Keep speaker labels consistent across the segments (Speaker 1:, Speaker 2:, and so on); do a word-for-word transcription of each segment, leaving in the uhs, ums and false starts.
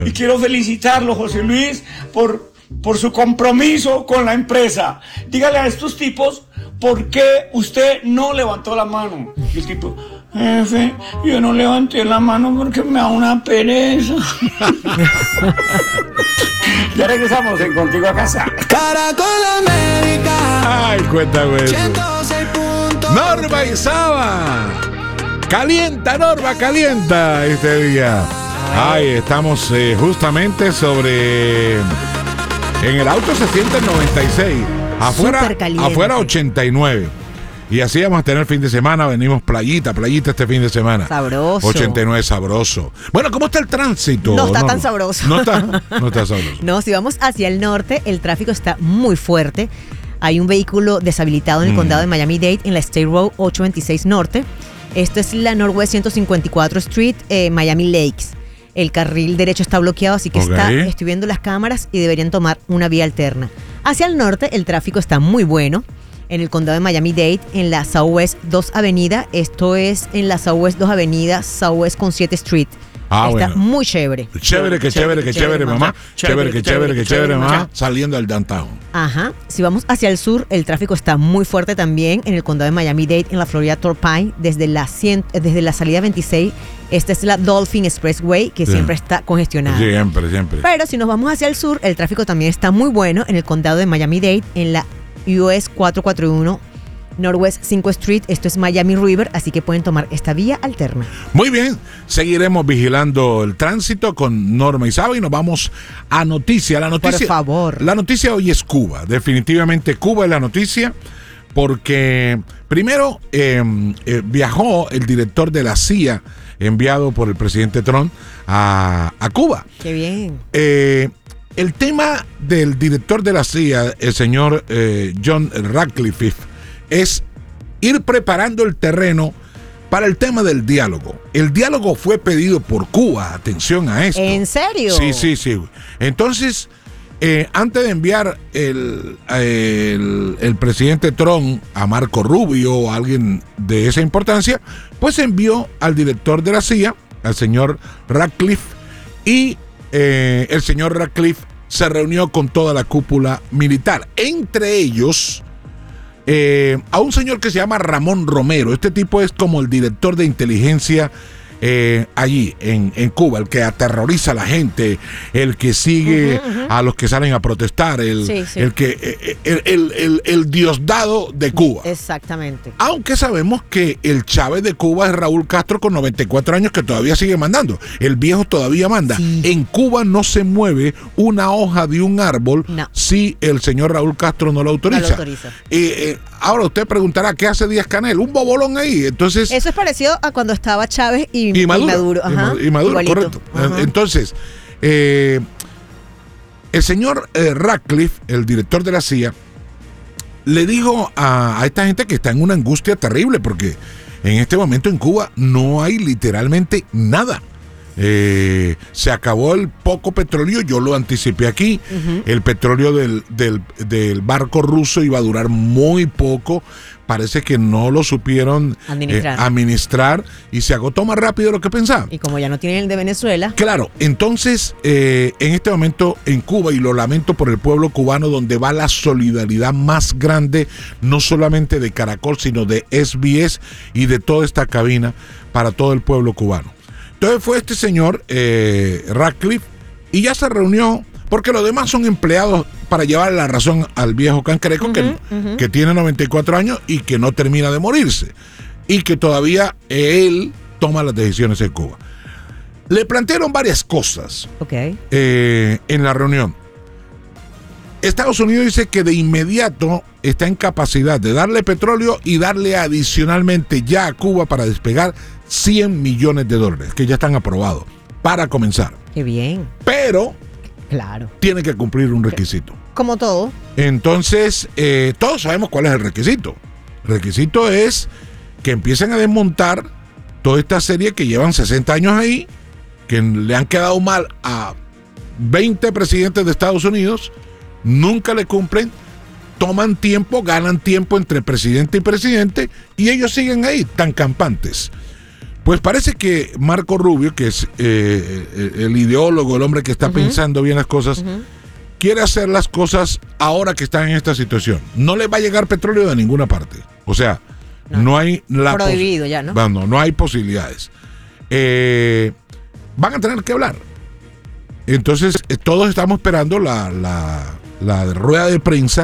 Speaker 1: Y quiero felicitarlo, José Luis, por, por su compromiso con la empresa. Dígale a estos tipos por qué usted no levantó la mano. Y el tipo, jefe, yo no levanté la mano porque me da una pereza. Ya regresamos en Contigo a Casa.
Speaker 2: Caracol América.
Speaker 3: Ay, cuéntame eso.
Speaker 2: ciento seis punto
Speaker 3: Norma Isaba. Calienta, Norma, calienta este día. Ay, estamos eh, justamente sobre... En el auto se siente el noventa y seis. Afuera, afuera ochenta y nueve. Y así vamos a tener fin de semana. Venimos playita, playita este fin de semana.
Speaker 4: Sabroso.
Speaker 3: ochenta y nueve, sabroso. Bueno, ¿cómo está el tránsito?
Speaker 4: No está
Speaker 3: Norma?
Speaker 4: tan sabroso.
Speaker 3: No está, no está sabroso.
Speaker 4: No, si vamos hacia el norte, el tráfico está muy fuerte. Hay un vehículo deshabilitado en el mm. condado de Miami-Dade, en la State Road ochocientos veintiséis Norte. Esto es la Northwest ciento cincuenta y cuatro Street, eh, Miami Lakes. El carril derecho está bloqueado, así que okay. está, estoy viendo las cámaras y deberían tomar una vía alterna. Hacia el norte, el tráfico está muy bueno. En el condado de Miami-Dade, en la Southwest dos Avenida. Esto es en la Southwest dos Avenida, Southwest con siete Street.
Speaker 3: Ah,
Speaker 4: está
Speaker 3: bueno.
Speaker 4: muy chévere.
Speaker 3: Chévere, que chévere, que chévere, mamá. Chévere, que chévere, que chévere, mamá. Saliendo del downtown.
Speaker 4: Ajá. Si vamos hacia el sur, el tráfico está muy fuerte también en el condado de Miami-Dade, en la Florida Torpine, desde la, cien, desde la salida veintiséis. Esta es la Dolphin Expressway, que sí. siempre está congestionada.
Speaker 3: Siempre, siempre.
Speaker 4: Pero si nos vamos hacia el sur, el tráfico también está muy bueno en el condado de Miami-Dade, en la U S cuatrocientos cuarenta y uno Northwest cinco Street. Esto es Miami River, así que pueden tomar esta vía alterna.
Speaker 3: Muy bien, seguiremos vigilando el tránsito con Norma Isaba y nos vamos a noticia. La noticia,
Speaker 4: por favor.
Speaker 3: La noticia hoy es Cuba. Definitivamente Cuba es la noticia porque primero eh, eh, viajó el director de la C I A enviado por el presidente Trump a, a Cuba.
Speaker 4: Qué bien.
Speaker 3: Eh, el tema del director de la C I A, el señor eh, John Ratcliffe, es ir preparando el terreno para el tema del diálogo. El diálogo fue pedido por Cuba, atención a esto.
Speaker 4: ¿En serio?
Speaker 3: Sí, sí, sí. Entonces, eh, antes de enviar el, el, el presidente Trump a Marco Rubio o a alguien de esa importancia, pues envió al director de la C I A, al señor Ratcliffe, y eh, el señor Ratcliffe se reunió con toda la cúpula militar, entre ellos... Eh, a un señor que se llama Ramón Romero. Este tipo es como el director de inteligencia eh, allí en, en Cuba, el que aterroriza a la gente, el que sigue uh-huh, uh-huh. a los que salen a protestar, el, sí, sí. el que el, el, el, el diosdado de Cuba.
Speaker 4: Exactamente.
Speaker 3: Aunque sabemos que el Chávez de Cuba es Raúl Castro con noventa y cuatro años que todavía sigue mandando. El viejo todavía manda. Sí. En Cuba no se mueve una hoja de un árbol no. si el señor Raúl Castro no lo autoriza.
Speaker 4: No lo autoriza.
Speaker 3: Eh, eh, ahora usted preguntará, ¿qué hace Díaz Canel? Un bobolón ahí. Entonces,
Speaker 4: eso es parecido a cuando estaba Chávez y
Speaker 3: Y Maduro,
Speaker 4: y Maduro, ajá,
Speaker 3: y Maduro correcto. Ajá. Entonces, eh, el señor eh, Ratcliffe, el director de la C I A, le dijo a, a esta gente que está en una angustia terrible porque en este momento en Cuba no hay literalmente nada. Eh, se acabó el poco petróleo, yo lo anticipé aquí. Uh-huh. El petróleo del, del, del barco ruso iba a durar muy poco. Parece que no lo supieron administrar, eh, administrar y se agotó más rápido de lo que pensaban.
Speaker 4: Y como ya no tienen el de Venezuela.
Speaker 3: Claro, entonces eh, en este momento en Cuba, y lo lamento por el pueblo cubano, donde va la solidaridad más grande, no solamente de Caracol, sino de S B S y de toda esta cabina para todo el pueblo cubano. Entonces fue este señor eh, Ratcliffe y ya se reunió, porque los demás son empleados para llevar la razón al viejo cancreco uh-huh, que, uh-huh. que tiene noventa y cuatro años y que no termina de morirse y que todavía él toma las decisiones en Cuba. Le plantearon varias cosas
Speaker 4: okay.
Speaker 3: eh, en la reunión. Estados Unidos dice que de inmediato está en capacidad de darle petróleo y darle adicionalmente ya a Cuba para despegar cien millones de dólares, que ya están aprobados, para comenzar.
Speaker 4: Qué bien.
Speaker 3: Pero
Speaker 4: claro,
Speaker 3: tiene que cumplir un requisito.
Speaker 4: Como todo.
Speaker 3: Entonces, eh, todos sabemos cuál es el requisito. El requisito es que empiecen a desmontar toda esta serie que llevan sesenta años ahí, que le han quedado mal a veinte presidentes de Estados Unidos, nunca le cumplen, toman tiempo, ganan tiempo entre presidente y presidente, y ellos siguen ahí, tan campantes. Pues parece que Marco Rubio, que es eh, el ideólogo, el hombre que está uh-huh. pensando bien las cosas, uh-huh. quiere hacer las cosas ahora que están en esta situación. No le va a llegar petróleo de ninguna parte. O sea, no, no hay la
Speaker 4: prohibido pos- ya, ¿no?
Speaker 3: No, no hay posibilidades. Eh, van a tener que hablar. Entonces, eh, todos estamos esperando la, la, la rueda de prensa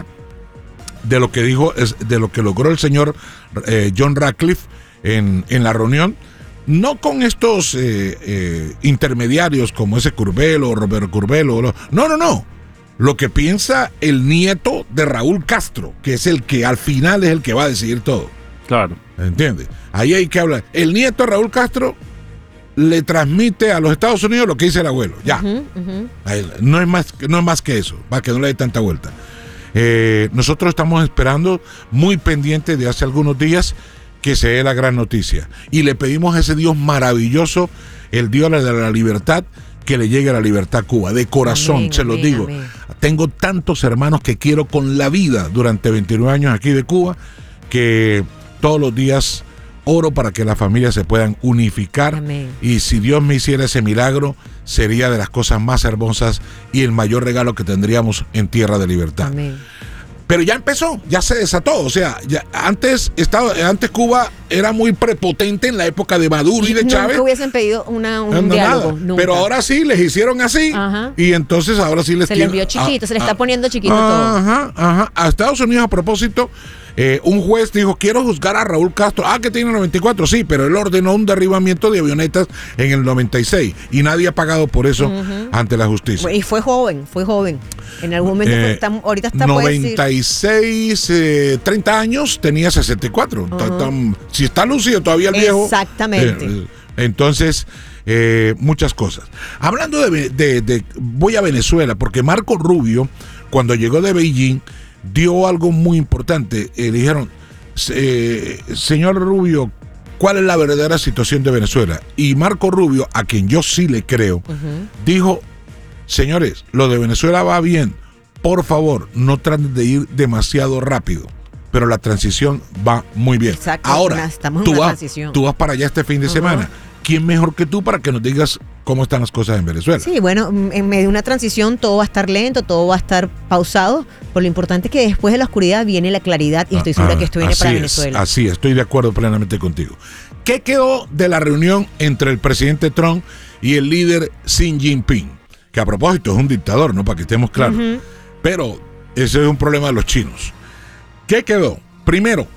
Speaker 3: de lo que dijo, de lo que logró el señor eh, John Ratcliffe en, en la reunión. No con estos eh, eh, intermediarios como ese Curbelo, Roberto Curbelo. No, no, no. Lo que piensa el nieto de Raúl Castro, que es el que al final es el que va a decidir todo.
Speaker 5: Claro.
Speaker 3: ¿Entiendes? Ahí hay que hablar. El nieto de Raúl Castro le transmite a los Estados Unidos lo que dice el abuelo. Ya. Uh-huh, uh-huh. No es más, no es más que eso, para que no le dé tanta vuelta. Eh, nosotros estamos esperando, muy pendientes de hace algunos días, que se dé la gran noticia. Y le pedimos a ese Dios maravilloso, el Dios de la libertad, que le llegue la libertad a Cuba. De corazón, amén, se lo digo. Amén. Tengo tantos hermanos que quiero con la vida durante veintinueve años aquí de Cuba, que todos los días oro para que las familias se puedan unificar. Amén. Y si Dios me hiciera ese milagro, sería de las cosas más hermosas y el mayor regalo que tendríamos en tierra de libertad. Amén. Pero ya empezó, ya se desató, o sea, ya antes estaba, antes Cuba era muy prepotente en la época de Maduro y de Chávez.
Speaker 4: Nunca hubiesen pedido una, un
Speaker 3: no,
Speaker 4: diálogo,
Speaker 3: nunca. Pero ahora sí, les hicieron así. Ajá. Y entonces ahora sí les...
Speaker 4: Se les envió chiquito, a, se les está poniendo chiquito
Speaker 3: ajá,
Speaker 4: todo.
Speaker 3: Ajá, ajá. A Estados Unidos, a propósito, eh, un juez dijo, quiero juzgar a Raúl Castro. Ah, que tiene noventa y cuatro, sí, pero él ordenó un derribamiento de avionetas en el noventa y seis y nadie ha pagado por eso uh-huh. ante la justicia.
Speaker 4: Y fue joven, fue joven. En algún momento, eh, fue, está, ahorita está
Speaker 3: noventa y seis, eh, treinta años, tenía sesenta y cuatro. Uh-huh. Tan, tan, si está lúcido todavía el viejo.
Speaker 4: Exactamente.
Speaker 3: Eh, entonces, eh, muchas cosas. Hablando de, de, de, voy a Venezuela, porque Marco Rubio, cuando llegó de Beijing, dio algo muy importante. Eh, le dijeron, eh, señor Rubio, ¿cuál es la verdadera situación de Venezuela? Y Marco Rubio, a quien yo sí le creo, uh-huh. dijo, señores, lo de Venezuela va bien, por favor, no traten de ir demasiado rápido, pero la transición va muy bien.
Speaker 4: Exacto.
Speaker 3: Ahora,
Speaker 4: estamos
Speaker 3: tú,
Speaker 4: en una
Speaker 3: vas,
Speaker 4: transición.
Speaker 3: tú vas para allá este fin de uh-huh. semana. ¿Quién mejor que tú para que nos digas cómo están las cosas en Venezuela?
Speaker 4: Sí, bueno, en medio de una transición todo va a estar lento, todo va a estar pausado, pero lo importante es que después de la oscuridad viene la claridad y estoy segura ah, que esto viene para
Speaker 3: es,
Speaker 4: Venezuela.
Speaker 3: Así, estoy de acuerdo plenamente contigo. ¿Qué quedó de la reunión entre el presidente Trump y el líder Xi Jinping? Que a propósito es un dictador, ¿no? Para que estemos claros. Uh-huh. Pero ese es un problema de los chinos. ¿Qué quedó? Primero,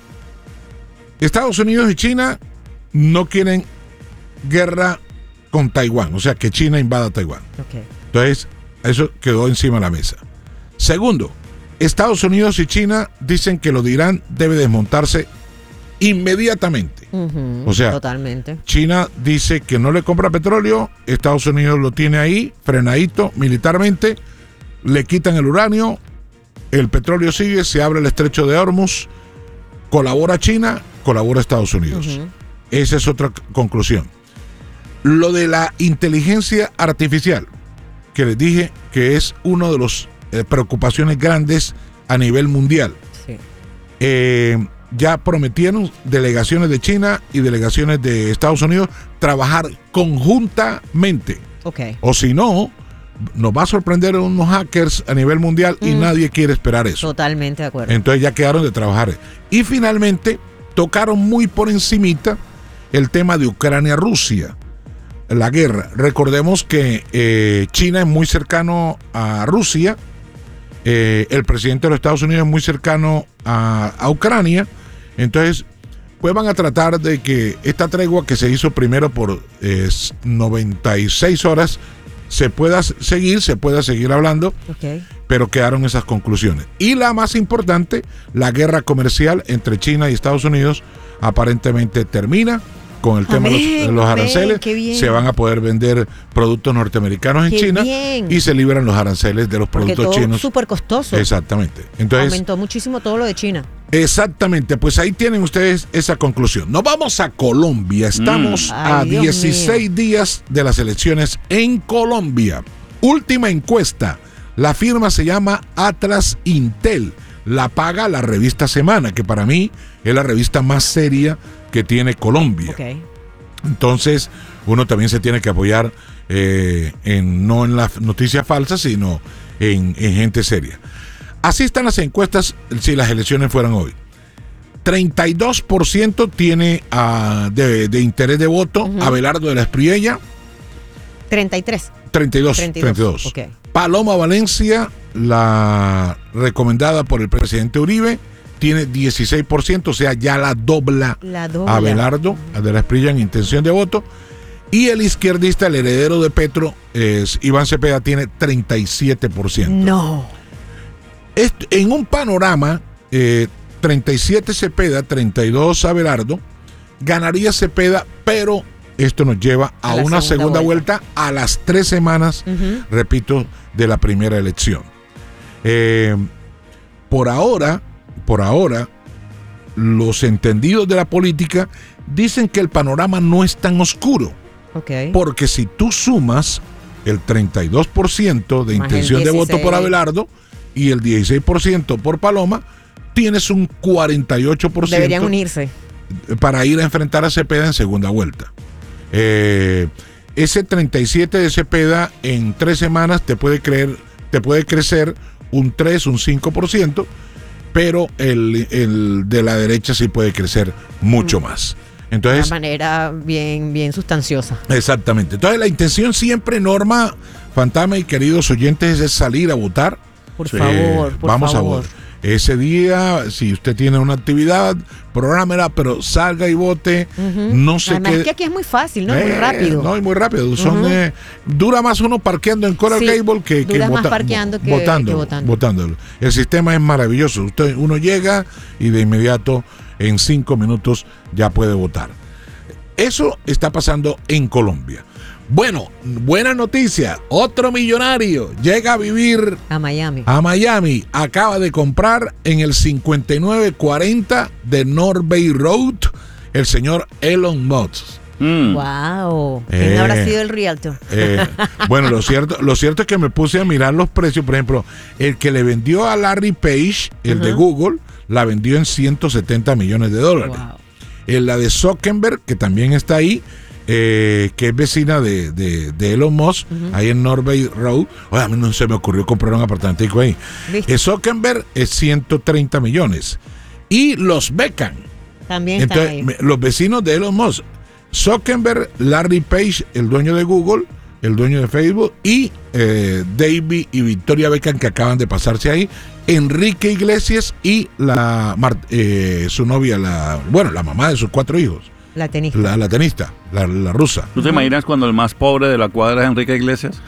Speaker 3: Estados Unidos y China no quieren guerra con Taiwán, o sea, que China invada Taiwán. Okay. Entonces, eso quedó encima de la mesa. Segundo, Estados Unidos y China dicen que lo de Irán debe desmontarse inmediatamente.
Speaker 4: Uh-huh,
Speaker 3: o sea,
Speaker 4: totalmente.
Speaker 3: China dice que no le compra petróleo, Estados Unidos lo tiene ahí, frenadito militarmente, le quitan el uranio, el petróleo sigue, se abre el estrecho de Hormuz, colabora China, colabora Estados Unidos. Uh-huh. Esa es otra c- conclusión. Lo de la inteligencia artificial, que les dije que es una de las eh, preocupaciones grandes a nivel mundial. Sí. Eh, ya prometieron delegaciones de China y delegaciones de Estados Unidos trabajar conjuntamente.
Speaker 4: Okay.
Speaker 3: O si no, nos va a sorprender unos hackers a nivel mundial mm. y nadie quiere esperar eso.
Speaker 4: Totalmente de acuerdo.
Speaker 3: Entonces ya quedaron de trabajar. Y finalmente tocaron muy por encimita el tema de Ucrania-Rusia. La guerra. Recordemos que eh, China es muy cercano a Rusia, eh, el presidente de los Estados Unidos es muy cercano a, a Ucrania, entonces pues van a tratar de que esta tregua que se hizo primero por eh, noventa y seis horas se pueda seguir, se pueda seguir hablando, okay. pero quedaron esas conclusiones. Y la más importante, la guerra comercial entre China y Estados Unidos aparentemente termina. Con el tema amén, de los, los aranceles, se van a poder vender productos norteamericanos en qué China bien. Y se liberan los aranceles de los
Speaker 4: porque
Speaker 3: productos
Speaker 4: todo
Speaker 3: chinos.
Speaker 4: Súper costoso.
Speaker 3: Exactamente. Entonces,
Speaker 4: aumentó muchísimo todo lo de China.
Speaker 3: Exactamente, pues ahí tienen ustedes esa conclusión. Nos vamos a Colombia. Estamos mm. a Ay, dieciséis días de las elecciones en Colombia. Última encuesta. La firma se llama Atlas Intel. La paga la revista Semana, que para mí es la revista más seria que tiene Colombia.
Speaker 4: Okay.
Speaker 3: Entonces, uno también se tiene que apoyar eh, en, no en las noticias falsas, sino en, en gente seria. Así están las encuestas si las elecciones fueran hoy. treinta y dos por ciento tiene uh, de, de interés de voto uh-huh. Abelardo de la Espriella.
Speaker 4: treinta y tres.
Speaker 3: treinta y dos. treinta y dos. Okay. Paloma Valencia, la recomendada por el presidente Uribe, tiene dieciséis por ciento, o sea, ya la dobla,
Speaker 4: la dobla.
Speaker 3: Abelardo de la Espriella en intención de voto. Y el izquierdista, el heredero de Petro, es Iván Cepeda, tiene treinta y siete por ciento.
Speaker 4: No.
Speaker 3: Esto, en un panorama, eh, treinta y siete Cepeda, treinta y dos Abelardo, ganaría Cepeda, pero esto nos lleva a, a una segunda, segunda vuelta. vuelta a las tres semanas, uh-huh. repito, de la primera elección. Eh, por ahora, por ahora, los entendidos de la política dicen que el panorama no es tan oscuro.
Speaker 4: Okay.
Speaker 3: Porque si tú sumas el treinta y dos por ciento de más intención de voto por Abelardo y el dieciséis por ciento por Paloma, tienes un cuarenta y ocho por ciento.
Speaker 4: Deberían unirse
Speaker 3: para ir a enfrentar a Cepeda en segunda vuelta. Eh, ese treinta y siete de Cepeda en tres semanas te puede creer, te puede crecer un tres, un cinco por ciento, pero el, el de la derecha sí puede crecer mucho mm. más. Entonces,
Speaker 4: de una manera bien, bien sustanciosa.
Speaker 3: Exactamente. Entonces la intención siempre, Norma, Fantasma y queridos oyentes, es salir a votar.
Speaker 4: Por sí, favor, por
Speaker 3: vamos
Speaker 4: favor.
Speaker 3: a votar. Ese día, si usted tiene una actividad, prográmela, pero salga y vote. Uh-huh. No sé
Speaker 4: Además
Speaker 3: qué.
Speaker 4: Es que aquí es muy fácil, ¿no?
Speaker 3: Eh,
Speaker 4: muy rápido.
Speaker 3: No, y muy rápido. Son, uh-huh. eh, dura más uno parqueando en Coral
Speaker 4: sí,
Speaker 3: Gable que, que,
Speaker 4: dura
Speaker 3: vota,
Speaker 4: más parqueando que,
Speaker 3: votando,
Speaker 4: que votando.
Speaker 3: Votándolo. El sistema es maravilloso. Usted, uno llega y de inmediato, en cinco minutos, ya puede votar. Eso está pasando en Colombia. Bueno, buena noticia. Otro millonario llega a vivir
Speaker 4: a Miami.
Speaker 3: A Miami. Acaba de comprar en el cincuenta y nueve cuarenta de North Bay Road el señor Elon Musk.
Speaker 4: Mm. Wow. ¿Quién eh, habrá sido el realtor?
Speaker 3: Eh, bueno, lo cierto, lo cierto es que me puse a mirar los precios. Por ejemplo, el que le vendió a Larry Page, el uh-huh. de Google, la vendió en ciento setenta millones de dólares. Wow. En la de Zuckerberg, que también está ahí, eh, que es vecina de, de, de Elon Musk, uh-huh. ahí en North Bay Road. Oye, a mí no se me ocurrió comprar un apartamentico ahí. Eh, Zuckerberg es ciento treinta millones. Y los becan.
Speaker 4: También están ahí.
Speaker 3: Los vecinos de Elon Musk. Zuckerberg, Larry Page, el dueño de Google, el dueño de Facebook, y eh, David y Victoria Beckham, que acaban de pasarse ahí. Enrique Iglesias y la eh, su novia, la bueno, la mamá de sus cuatro hijos.
Speaker 4: La tenista.
Speaker 3: La, la tenista, la, la rusa.
Speaker 5: ¿Tú te uh-huh. imaginas cuando el más pobre de la cuadra es Enrique Iglesias?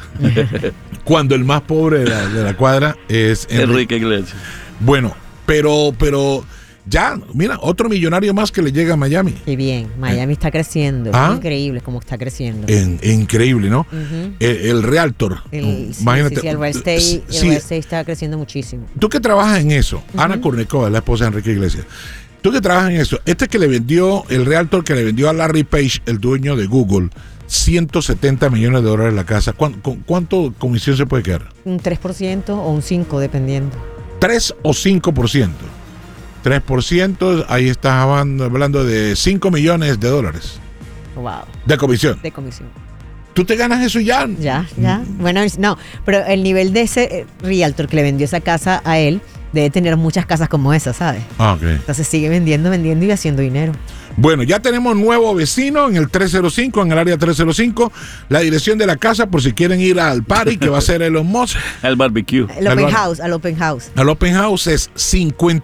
Speaker 3: Cuando el más pobre de la, de la cuadra es
Speaker 5: Enrique, Enrique Iglesias.
Speaker 3: Bueno, pero, pero ya, mira, otro millonario más que le llega a Miami.
Speaker 4: Qué bien, Miami eh. está creciendo. ¿Ah? Es increíble cómo está creciendo.
Speaker 3: En, increíble, ¿no? Uh-huh. El, el realtor.
Speaker 4: El,
Speaker 3: imagínate.
Speaker 4: Sí, sí, el real estate, sí. el real estate está creciendo muchísimo.
Speaker 3: Tú que trabajas en eso, uh-huh. Ana Kournikova, la esposa de Enrique Iglesias. Tú que trabajas en eso, este que le vendió, el realtor que le vendió a Larry Page, el dueño de Google, ciento setenta millones de dólares la casa. ¿Cuánto, cuánto comisión se puede quedar?
Speaker 4: Un tres por ciento o un cinco por ciento, dependiendo.
Speaker 3: tres o cinco por ciento. tres por ciento, ahí estás hablando de cinco millones de dólares.
Speaker 4: Wow.
Speaker 3: De comisión.
Speaker 4: De comisión.
Speaker 3: ¿Tú te ganas eso ya?
Speaker 4: Ya, ya. Bueno, no, pero el nivel de ese realtor que le vendió esa casa a él debe tener muchas casas como esa, ¿sabes?
Speaker 3: Ah, ok.
Speaker 4: Entonces sigue vendiendo, vendiendo y haciendo dinero.
Speaker 3: Bueno, ya tenemos nuevo vecino en el trescientos cinco, en el área trescientos cinco. La dirección de la casa, por si quieren ir al party, que va a ser Elon Musk.
Speaker 5: El barbecue.
Speaker 4: El open house, al open house.
Speaker 3: Al open house es cincuenta